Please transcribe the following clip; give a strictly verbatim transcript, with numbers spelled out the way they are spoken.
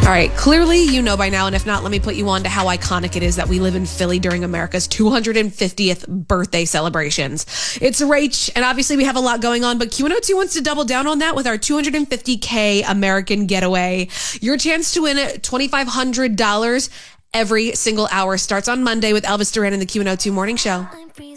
All right, clearly you know by now, and if not, let me put you on to how iconic it is that we live in Philly during America's two hundred fiftieth birthday celebrations. It's Rach, and obviously we have a lot going on, but Q one oh two wants to double down on that with our two hundred fifty K American Getaway. Your chance to win twenty-five hundred dollars every single hour starts on Monday with Elvis Duran in the Q one oh two Morning Show.